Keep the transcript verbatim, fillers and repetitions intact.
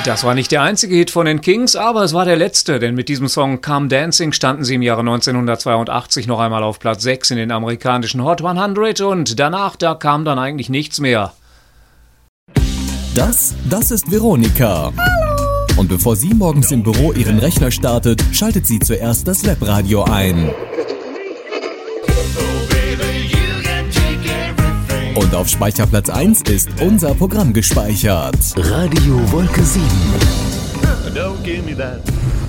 Das war nicht der einzige Hit von den Kings, aber es war der letzte, denn mit diesem Song Come Dancing standen sie im Jahre neunzehnhundertzweiundachtzig noch einmal auf Platz sechs in den amerikanischen Hot hundert und danach, da kam dann eigentlich nichts mehr. Das, das ist Veronika. Hallo. Und bevor sie morgens im Büro ihren Rechner startet, schaltet sie zuerst das Webradio ein. Und auf Speicherplatz eins ist unser Programm gespeichert. Radio Wolke sieben. Don't give me that.